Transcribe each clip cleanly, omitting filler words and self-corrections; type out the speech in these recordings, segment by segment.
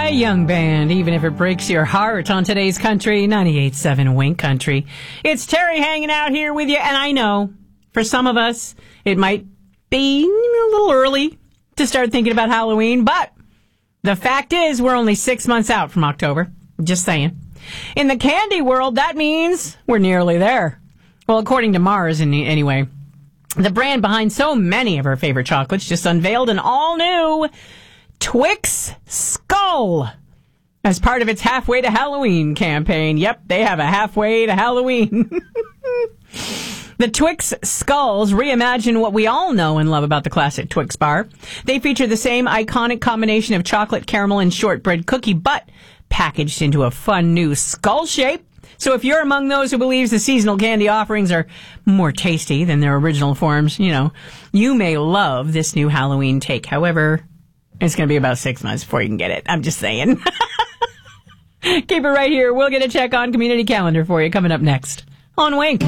Cy Young Band, even if it breaks your heart, on today's Country 98.7 Wink Country. It's Terry hanging out here with you, and I know, for some of us, it might be a little early to start thinking about Halloween, but the fact is we're only 6 months out from October. Just saying. In the candy world, that means we're nearly there. Well, according to Mars, anyway. The brand behind so many of our favorite chocolates just unveiled an all-new Twix Skull as part of its Halfway to Halloween campaign. Yep, they have a halfway to Halloween. The Twix Skulls reimagine what we all know and love about the classic Twix bar. They feature the same iconic combination of chocolate, caramel, and shortbread cookie, but packaged into a fun new skull shape. So if you're among those who believes the seasonal candy offerings are more tasty than their original forms, you may love this new Halloween take. However, it's going to be about 6 months before you can get it. I'm just saying. Keep it right here. We'll get a check on community calendar for you coming up next on Wink.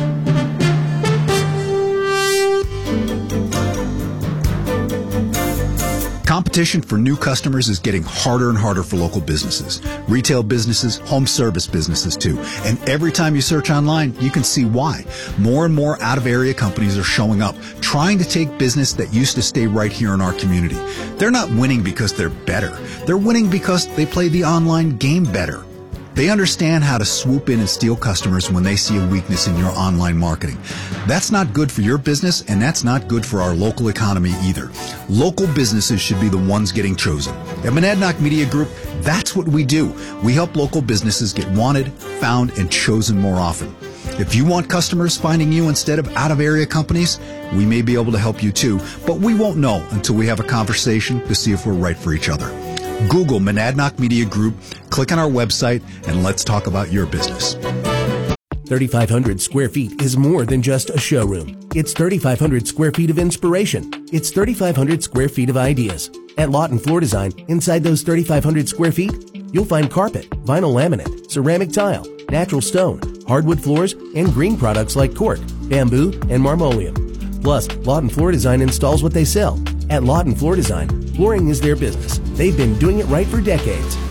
Competition for new customers is getting harder and harder for local businesses, retail businesses, home service businesses too. And every time you search online, you can see why. More and more out-of-area companies are showing up, trying to take business that used to stay right here in our community. They're not winning because they're better. They're winning because they play the online game better. They understand how to swoop in and steal customers when they see a weakness in your online marketing. That's not good for your business, and that's not good for our local economy either. Local businesses should be the ones getting chosen. At Monadnock Media Group, that's what we do. We help local businesses get wanted, found, and chosen more often. If you want customers finding you instead of out-of-area companies, we may be able to help you too, but we won't know until we have a conversation to see if we're right for each other. Google Monadnock Media Group, click on our website, and let's talk about your business. 3,500 square feet is more than just a showroom. It's 3,500 square feet of inspiration. It's 3,500 square feet of ideas. At Lawton Floor Design, inside those 3,500 square feet, you'll find carpet, vinyl laminate, ceramic tile, natural stone, hardwood floors, and green products like cork, bamboo, and marmoleum. Plus, Lawton Floor Design installs what they sell. At Lawton Floor Design, flooring is their business. They've been doing it right for decades.